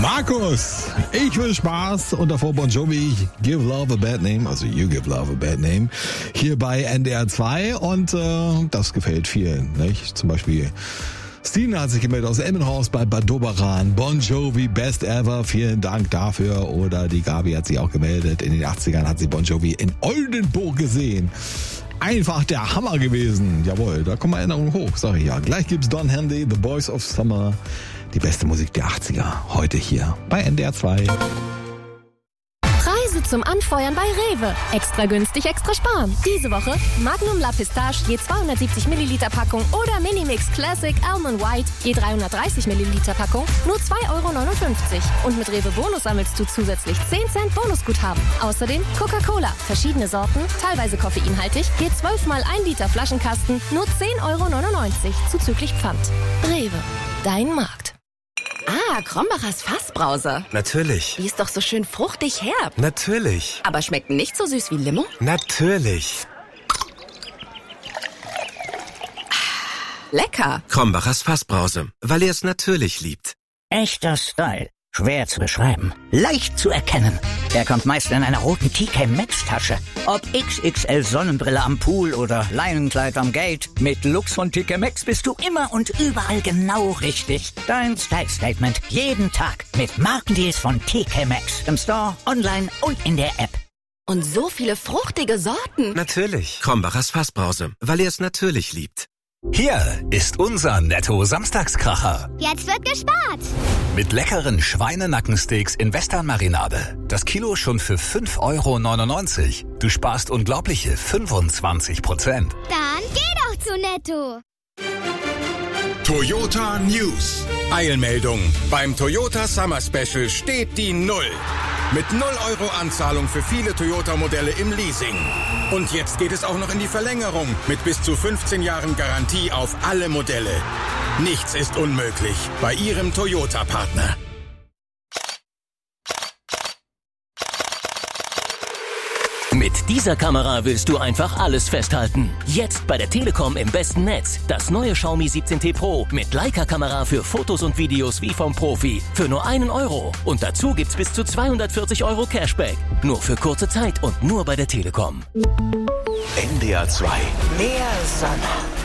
Markus, ich will Spaß und davor Bon Jovi, Give Love a Bad Name, also You Give Love a Bad Name, hier bei NDR 2 und das gefällt vielen, nicht? Zum Beispiel Stine hat sich gemeldet aus Emmenhaus bei Bad Doberan, Bon Jovi, Best Ever, vielen Dank dafür. Oder die Gabi hat sich auch gemeldet, in den 80ern hat sie Bon Jovi in Oldenburg gesehen. Einfach der Hammer gewesen. Jawohl, da kommen Erinnerungen hoch, sag ich ja. Gleich gibt's Don Henley, The Boys of Summer. Die beste Musik der 80er. Heute hier bei NDR 2. Preise zum Anfeuern bei Rewe. Extra günstig, extra sparen. Diese Woche Magnum La Pistache je 270 Milliliter Packung oder Minimix Classic Almond White je 330 Milliliter Packung nur 2,59 €. Und mit Rewe Bonus sammelst du zusätzlich 10 Cent Bonusguthaben. Außerdem Coca-Cola, verschiedene Sorten, teilweise koffeinhaltig, je 12 mal 1 Liter Flaschenkasten nur 10,99 € zuzüglich Pfand. Rewe, dein Markt. Ah, Krombachers Fassbrause. Natürlich. Die ist doch so schön fruchtig herb. Natürlich. Aber schmeckt nicht so süß wie Limo? Natürlich. Lecker. Krombachers Fassbrause, weil er es natürlich liebt. Echter Style. Schwer zu beschreiben. Leicht zu erkennen. Er kommt meist in einer roten TK Maxx Tasche. Ob XXL Sonnenbrille am Pool oder Leinenkleid am Gate. Mit Looks von TK Maxx bist du immer und überall genau richtig. Dein Style Statement jeden Tag mit Markendeals von TK Maxx. Im Store, online und in der App. Und so viele fruchtige Sorten. Natürlich. Krombachers Fassbrause, weil er es natürlich liebt. Hier ist unser Netto-Samstagskracher. Jetzt wird gespart. Mit leckeren Schweinenackensteaks in Western-Marinade. Das Kilo schon für 5,99 €. Du sparst unglaubliche 25%. Dann geh doch zu Netto. Toyota News. Eilmeldung. Beim Toyota Summer Special steht die 0. Mit 0 € Anzahlung für viele Toyota-Modelle im Leasing. Und jetzt geht es auch noch in die Verlängerung mit bis zu 15 Jahren Garantie auf alle Modelle. Nichts ist unmöglich bei Ihrem Toyota-Partner. Mit dieser Kamera willst du einfach alles festhalten. Jetzt bei der Telekom im besten Netz. Das neue Xiaomi 17T Pro mit Leica-Kamera für Fotos und Videos wie vom Profi. Für nur 1 €. Und dazu gibt's bis zu 240 € Cashback. Nur für kurze Zeit und nur bei der Telekom. NDR 2. Mehr Sonne.